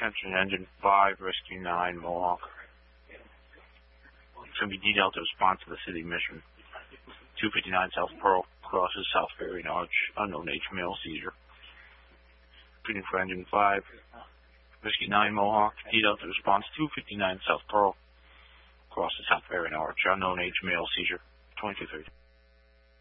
Attention Engine 5, Rescue 9, Mohawk. It's going to be detailed to respond to the city mission. 259 South Pearl, crosses South Ferry and Arch, unknown age, male seizure. Reading for Engine 5, Rescue 9, Mohawk, detailed to response 259 South Pearl, crosses South Ferry and Arch, unknown age, male seizure, 2230.